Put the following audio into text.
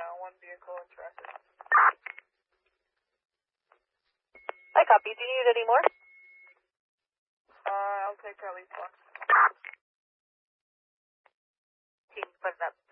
one vehicle in traffic. I copy. Do you need any more? I'll take at least one. Team, put it up.